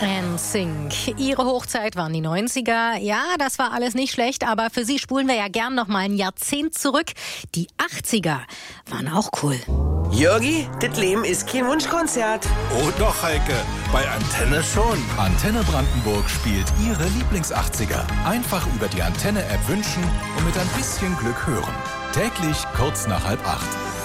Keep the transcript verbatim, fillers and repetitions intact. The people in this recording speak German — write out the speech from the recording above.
N Sync. Ihre Hochzeit waren die neunziger. Ja, das war alles nicht schlecht, aber für Sie spulen wir ja gern noch mal ein Jahrzehnt zurück. Die achtziger waren auch cool. Jörgi, das Leben ist kein Wunschkonzert. Oh doch, Heike, bei Antenne schon. Antenne Brandenburg spielt Ihre Lieblings-achtziger. Einfach über die Antenne-App wünschen und mit ein bisschen Glück hören. Täglich kurz nach halb acht.